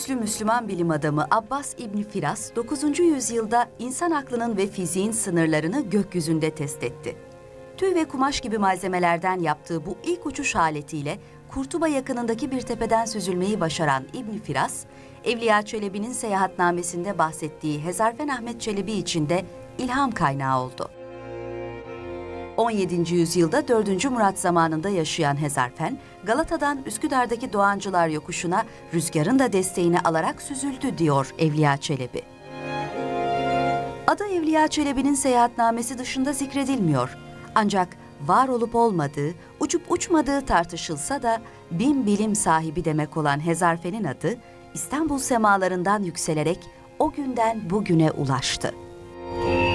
güçlü Müslüman bilim adamı Abbas İbni Firas, 9. yüzyılda insan aklının ve fiziğin sınırlarını gökyüzünde test etti. Tüy ve kumaş gibi malzemelerden yaptığı bu ilk uçuş aletiyle Kurtuba yakınındaki bir tepeden süzülmeyi başaran İbni Firas, Evliya Çelebi'nin seyahatnamesinde bahsettiği Hezarfen Ahmet Çelebi için de ilham kaynağı oldu. 17. yüzyılda 4. Murat zamanında yaşayan Hezarfen, Galata'dan Üsküdar'daki Doğancılar Yokuşu'na rüzgarın da desteğini alarak süzüldü diyor Evliya Çelebi. Adı Evliya Çelebi'nin seyahatnamesi dışında zikredilmiyor. Ancak var olup olmadığı, uçup uçmadığı tartışılsa da bin bilim sahibi demek olan Hezarfen'in adı İstanbul semalarından yükselerek o günden bugüne ulaştı.